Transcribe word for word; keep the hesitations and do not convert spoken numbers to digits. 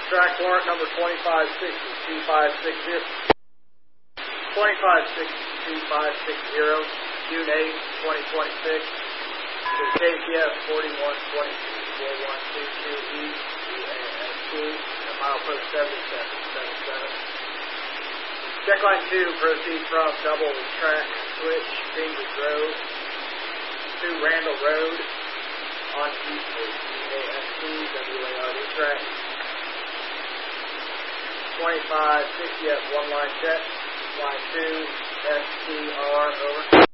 Track warrant number twenty-five sixty, two five six zero. twenty-five sixty, two five six zero, June eighth, twenty twenty-six. To K P F forty-one twenty-two, four one two two East, U A S T, and milepost seventy-seven seventy-seven. Check line two, proceed from double track switch, Fingers Road to Randall Road on Eastwood, U A S T, W A R D track. twenty-five sixty F, one line check, line two, S T R, over.